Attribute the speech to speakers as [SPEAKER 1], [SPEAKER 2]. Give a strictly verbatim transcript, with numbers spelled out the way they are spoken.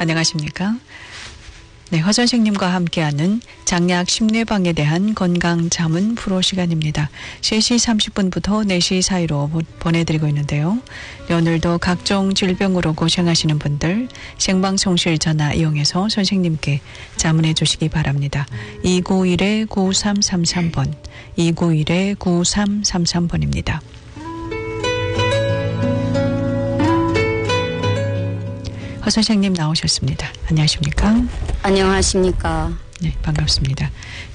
[SPEAKER 1] 안녕하십니까? 네, 허 선생님과 함께하는 장약 심뇌방에 대한 건강자문 프로 시간입니다. 세 시 삼십 분부터 네 시 사이로 보내드리고 있는데요. 네, 오늘도 각종 질병으로 고생하시는 분들 생방송실 전화 이용해서 선생님께 자문해 주시기 바랍니다. 이구일 구삼삼삼 번, 이구일 구삼삼삼 번입니다. 허 선생님 나오셨습니다. 안녕하십니까?
[SPEAKER 2] 안녕하십니까?
[SPEAKER 1] 네, 반갑습니다.